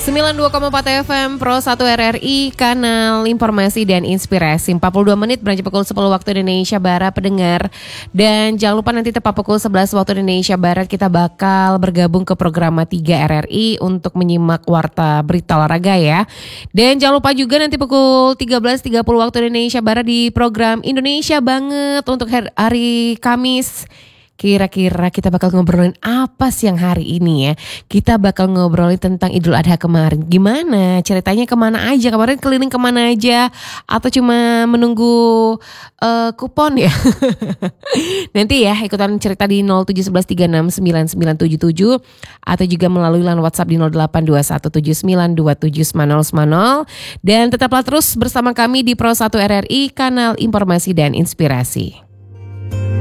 92,4 FM Pro 1 RRI, kanal informasi dan inspirasi. 42 menit beranjak pukul 10 waktu Indonesia Barat pendengar. Dan jangan lupa nanti tepat pukul 11 waktu Indonesia Barat kita bakal bergabung ke program 3 RRI untuk menyimak warta berita olahraga ya. Dan jangan lupa juga nanti pukul 13.30 waktu Indonesia Barat di program Indonesia Banget untuk hari Kamis. Kira-kira kita bakal ngobrolin apa siang hari ini ya. Kita bakal ngobrolin tentang Idul Adha kemarin. Gimana ceritanya, kemana aja kemarin, keliling kemana aja, atau cuma menunggu kupon ya. Nanti ya ikutan cerita di 07113699977 atau juga melalui line WhatsApp di 0821792790. Dan tetaplah terus bersama kami di Pro 1 RRI, kanal informasi dan inspirasi.